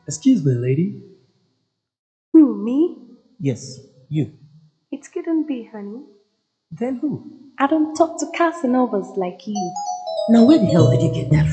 Excuse me, lady. Who, me? Yes, you. It couldn't be, honey. Then who? I don't talk to Casanovas like you. Now, where the hell did you get that